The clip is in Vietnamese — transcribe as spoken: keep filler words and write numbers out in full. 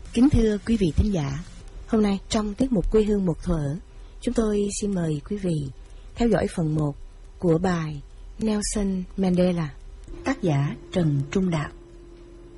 Kính thưa quý vị thính giả, hôm nay trong tiết mục Quê hương một thuở, chúng tôi xin mời quý vị theo dõi phần một của bài Nelson Mandela, tác giả Trần Trung Đạo.